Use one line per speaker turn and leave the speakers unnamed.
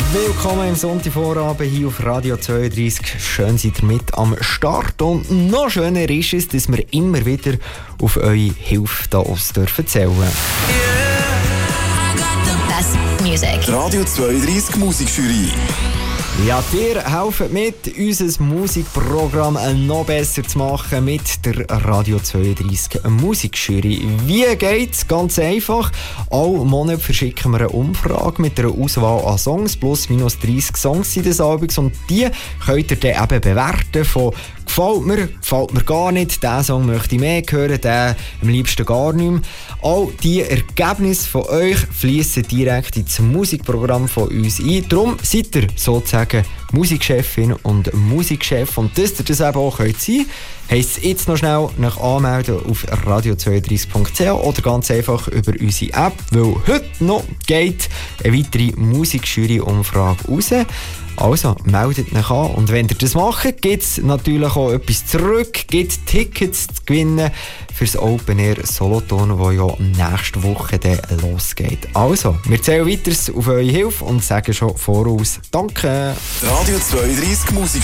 Willkommen im Sonntagvorabend hier auf Radio 32. Schön seid ihr mit am Start. Und noch schöner ist es, dass wir immer wieder auf eure Hilfe da aus dürfen zählen.
Best Music.
Radio 32 Musikjury.
Ja, ihr helft mit, unser Musikprogramm noch besser zu machen mit der Radio 32 Musikjury. Wie geht's? Ganz einfach. Alle Monate verschicken wir eine Umfrage mit einer Auswahl an Songs, plus minus 30 Songs in des Albums, und die könnt ihr dann eben bewerten von gefällt mir gar nicht, diesen Song möchte ich mehr hören, den am liebsten gar nicht mehr. All die Ergebnisse von euch fließen direkt ins Musikprogramm von uns ein. Darum seid ihr sozusagen Musikchefin und Musikchef, und dass ihr das eben auch sein könnt, heisst es jetzt noch schnell nach anmelden auf radio32.ch oder ganz einfach über unsere App, weil heute noch geht eine weitere Musikjury-Umfrage raus. Also, meldet euch an, und wenn ihr das macht, gibt es natürlich auch etwas zurück, gibt Tickets zu gewinnen für das Open Air Solothurn, das ja nächste Woche dann losgeht. Also, wir zählen weiter auf eure Hilfe und sagen schon voraus Danke.
Radio 32 Musikjury.